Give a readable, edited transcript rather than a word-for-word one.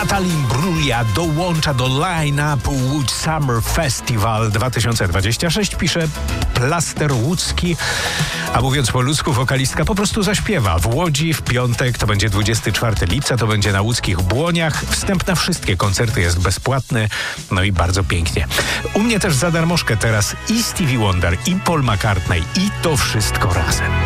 Natalie Imbruglia dołącza do line-upu Łódź Summer Festival 2026, pisze Plaster Łódzki. A mówiąc po ludzku, wokalistka po prostu zaśpiewa. W Łodzi w piątek, to będzie 24 lipca, to będzie na łódzkich Błoniach. Wstęp na wszystkie koncerty jest bezpłatny, no i bardzo pięknie. U mnie też za darmożkę teraz i Stevie Wonder, i Paul McCartney, i to wszystko razem.